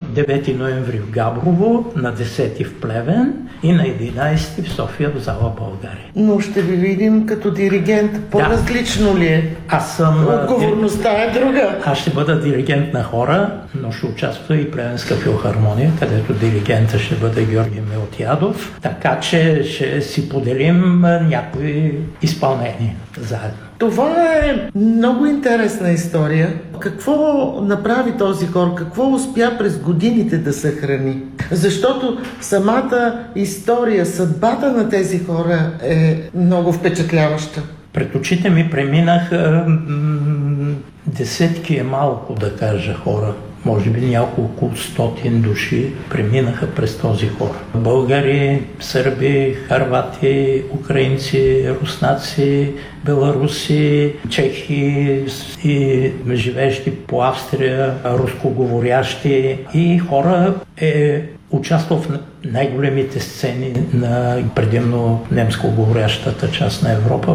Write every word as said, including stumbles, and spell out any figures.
девети ноември в Габрово, на десети в Плевен и на единадесети в София в зала България. Но ще ви видим като диригент. По-различно ли е? Аз съм... Отговорността е друга. Аз ще бъда диригент на хора, но ще участва и Плевенска филхармония, където диригента ще бъде Георги Мелтиадов. Така че ще си поделим някои изпълнения заедно. Това е много интересна история. Какво направи този хор? Какво успя през годините да съхрани? Защото самата история, съдбата на тези хора е много впечатляваща. Пред очите ми преминаха м- десетки е малко да кажа хора. Може би няколко стотин души преминаха през този хор. Българи, сърби, харвати, украинци, руснаци, беларуси, чехи и живеещи по Австрия, рускоговорящи и хора е участвал в най-големите сцени на предимно немско говорящата част на Европа.